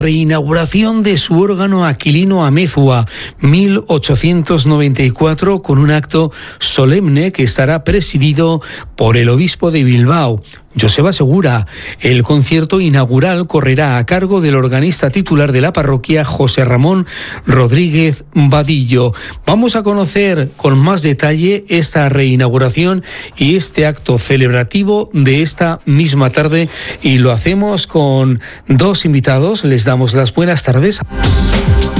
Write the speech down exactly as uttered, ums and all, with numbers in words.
Reinauguración de su órgano Aquilino Amézua, mil ochocientos noventa y cuatro, con un acto solemne que estará presidido por el obispo de Bilbao, Joseba Segura. El concierto inaugural correrá a cargo del organista titular de la parroquia, José Ramón Rodríguez Vadillo. Vamos a conocer con más detalle esta reinauguración y este acto celebrativo de esta misma tarde, y lo hacemos con dos invitados. Les damos las buenas tardes.